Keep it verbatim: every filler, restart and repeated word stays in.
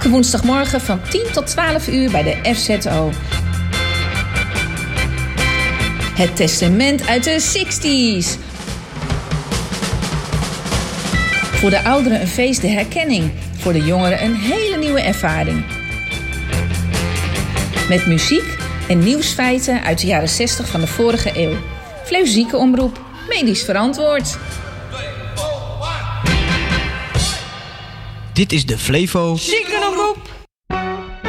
Elke woensdagmorgen van tien tot twaalf uur bij de F Z O. Het testament uit de zestig's. Voor de ouderen een feest der herkenning. Voor de jongeren een hele nieuwe ervaring. Met muziek en nieuwsfeiten uit de jaren zestig van de vorige eeuw. Flevo Ziekenomroep, medisch verantwoord. Dit is de Flevo Ziekenomroep.